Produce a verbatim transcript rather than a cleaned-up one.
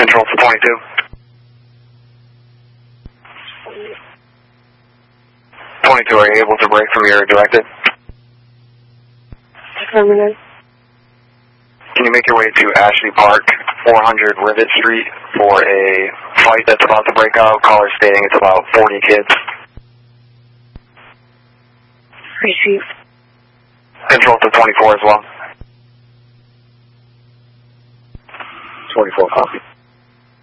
Control to twenty-two. twenty-two, are you able to break from your directed? Affirmative. Can you make your way to Ashley Park, four hundred Rivet Street, for a fight that's about to break out? Caller stating it's about forty kids. Receive. Control to twenty-four as well. twenty-four, copy.